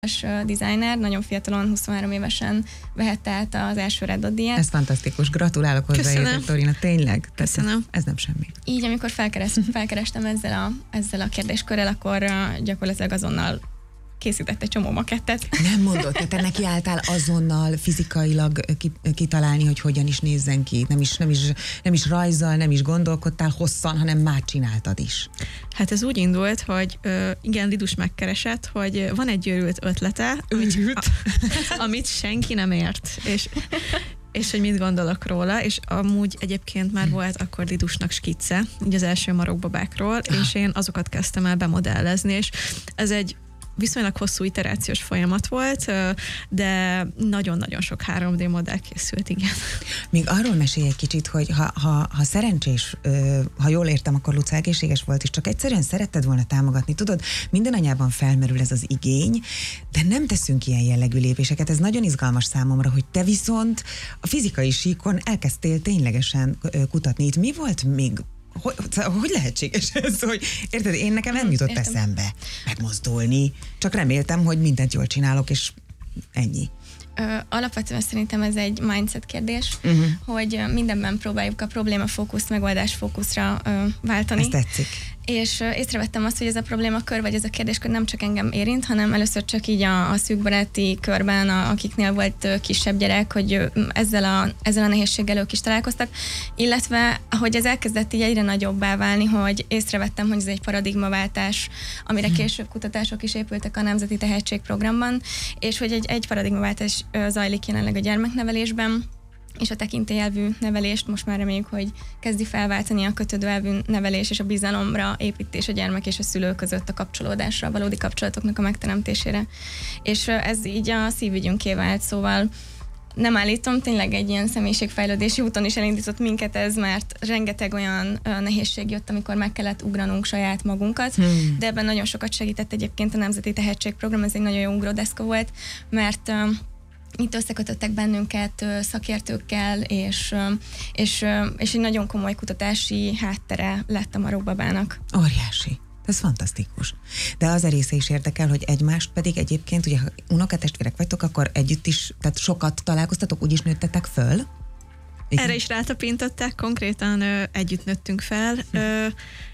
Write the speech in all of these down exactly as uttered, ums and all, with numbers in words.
designer, nagyon fiatalon, huszonhárom évesen vehette át az első Red Dot díjat. Ez fantasztikus, gratulálok hozzáértek, Torina, tényleg. Köszönöm. Ez nem semmi. Így, amikor felkeres, felkerestem ezzel a, ezzel a kérdéskörrel, akkor gyakorlatilag azonnal készített egy csomó makettet. Nem mondod, te, te neki álltál azonnal fizikailag kitalálni, hogy hogyan is nézzen ki. Nem is, nem is, nem is rajzzal, nem is gondolkodtál hosszan, hanem már csináltad is. Hát ez úgy indult, hogy ö, igen, Lidus megkeresett, hogy van egy őrült ötlete, amit, a, amit senki nem ért. És és hogy mit gondolok róla, és amúgy egyébként már volt akkor Lidusnak skicce, így az első marokbabákról, és én azokat kezdtem el bemodellezni, és ez egy viszonylag hosszú iterációs folyamat volt, de nagyon-nagyon sok három dé modell készült, igen. Még arról mesélj egy kicsit, hogy ha, ha, ha szerencsés, ha jól értem, akkor Luca egészséges volt, és csak egyszerűen szeretted volna támogatni. Tudod, minden anyában felmerül ez az igény, de nem teszünk ilyen jellegű lépéseket. Ez nagyon izgalmas számomra, hogy te viszont a fizikai síkon elkezdtél ténylegesen kutatni. Itt mi volt még? Hogy, hogy lehetséges ez, hogy érted, én nekem nem jutott Értem. eszembe megmozdulni, csak reméltem, hogy mindent jól csinálok, és ennyi. Ö, alapvetően szerintem ez egy mindset kérdés, uh-huh. hogy mindenben próbáljuk a probléma fókuszt megoldás fókuszra ö, váltani. Ez tetszik. És ö, észrevettem azt, hogy ez a problémakör, vagy ez a kérdéskör nem csak engem érint, hanem először csak így a, a szűkbaráti körben, a, akiknél volt ö, kisebb gyerek, hogy ö, ezzel, a, ezzel a nehézséggel ők is találkoztak, illetve ahogy ez elkezdett így egyre nagyobbá válni, hogy észrevettem, hogy ez egy paradigmaváltás, amire hmm. később kutatások is épültek a Nemzeti Tehetségprogramban, és hogy egy, egy paradigmaváltás ö, zajlik jelenleg a gyermeknevelésben, és a tekintélyelvű nevelést most már reméljük, hogy kezdi felváltani a kötődőelvű nevelés és a bizalomra építés a gyermek és a szülő között a kapcsolódásra, a valódi kapcsolatoknak a megteremtésére. És ez így a szívügyünké vált, szóval nem állítom, tényleg egy ilyen személyiségfejlődési úton is elindított minket ez, mert rengeteg olyan nehézség jött, amikor meg kellett ugranunk saját magunkat, hmm. de ebben nagyon sokat segített egyébként a Nemzeti Tehetségprogram, ez egy nagyon jó ugródeszka volt, mert itt összekötöttek bennünket szakértőkkel, és, és, és egy nagyon komoly kutatási háttere lett a marokbabának. Óriási. Ez fantasztikus. De az a része is érdekel, hogy egymást pedig egyébként, ugye ha unokatestvérek vagytok, akkor együtt is, tehát sokat találkoztatok, úgy is nőttetek föl? Igen. Erre is rátapintották, konkrétan ö, együtt nőttünk fel. Hm. Ö,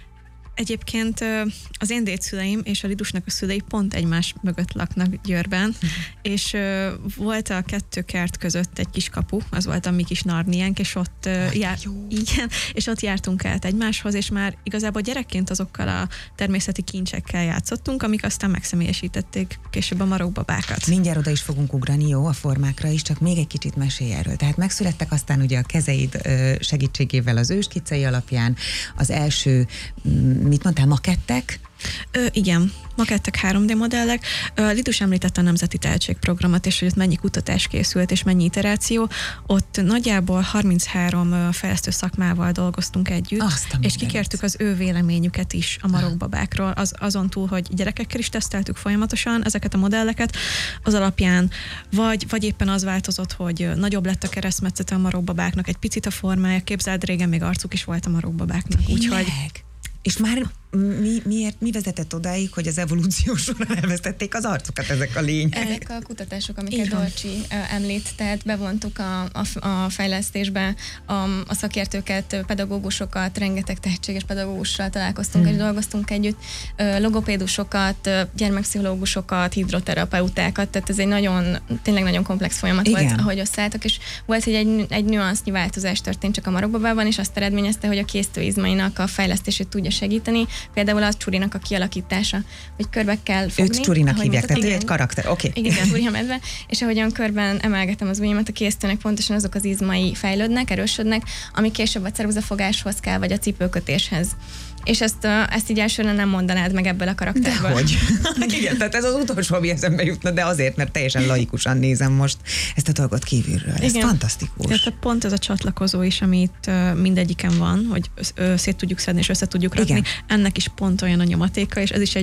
Egyébként az én dédszüleim és a Lidusnak a szülei pont egymás mögött laknak Győrben, uh-huh. és uh, volt a kettő kert között egy kis kapu, az volt a mi kis Narniánk, és ott, uh, jár, igen, és ott jártunk át egymáshoz, és már igazából gyerekként azokkal a természeti kincsekkel játszottunk, amik aztán megszemélyesítették később a marokbabákat. Mindjárt oda is fogunk ugrani, jó, a formákra is, csak még egy kicsit mesélj erről. Tehát megszülettek aztán ugye a kezeid segítségével az őskiccei alapján, az első mit mondtál, makettek? Ö, igen, makettek, három dé modellek. Ö, Lidus említette a Nemzeti Tehetségprogramot, és hogy ott mennyi kutatás készült, és mennyi iteráció. Ott nagyjából harminchárom fejlesztő szakmával dolgoztunk együtt, Aztán és kikértük az ő véleményüket is a marokbabákról. Az, azon túl, hogy gyerekekkel is teszteltük folyamatosan ezeket a modelleket, az alapján vagy, vagy éppen az változott, hogy nagyobb lett a keresztmetszete a marokbabáknak, egy picit a formája, képzeld, régen még arcuk is volt a marokbabáknak. Úgyhogy és már mi, miért, mi vezetett odáig, hogy az evolúció során elvesztették az arcukat ezek a lények? Ezek a kutatások, amiket Dolcsi uh, említ, tehát bevontuk a, a, a fejlesztésbe a, a szakértőket, pedagógusokat, rengeteg tehetséges pedagógussal találkoztunk hmm. és dolgoztunk együtt, uh, logopédusokat, uh, gyermekpszichológusokat, hidroterapeutákat, tehát ez egy nagyon, tényleg nagyon komplex folyamat Igen. volt, ahogy összeálltak, és volt, hogy egy, egy nüansznyi változás történt csak a marokbabában, és azt eredményezte, hogy a késztőizmainak a fejlesztését tudja segíteni, például a csurinak a kialakítása, hogy körbe kell fogni. Őt csurinak hívják, tehát ő egy karakter, oké. Okay. Igen, csuri a medve, és ahogyan körben emelgetem az ujjamat, a késztőnek pontosan azok az izmai fejlődnek, erősödnek, ami később a ceruzafogáshoz kell, vagy a cipőkötéshez. És ezt, ezt így elsőre nem mondanád meg ebből a karakterből. Dehogy. Igen, tehát ez az utolsó, ami eszembe jutna, de azért, mert teljesen laikusan nézem most ezt a dolgot kívülről. Ez Igen. fantasztikus. Tehát pont ez a csatlakozó is, amit mindegyiken van, hogy szét tudjuk szedni és össze tudjuk rakni. Igen. Ennek is pont olyan a nyomatéka, és ez is egy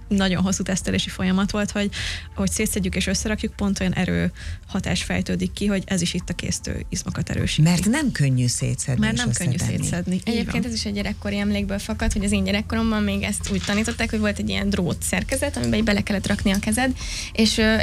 nagyon hosszú tesztelési folyamat volt, hogy, hogy szétszedjük és összerakjuk, pont olyan erő hatás fejtődik ki, hogy ez is itt a késztő izmokat erősíti. Mert nem könnyű szétszedni. Mert nem könnyű szétszedni. Egyébként ez is egy gyerekkori emlékből fakad, hogy az én gyerekkoromban még ezt úgy tanították, hogy volt egy ilyen drót szerkezet, amiben bele kellett rakni a kezed, és,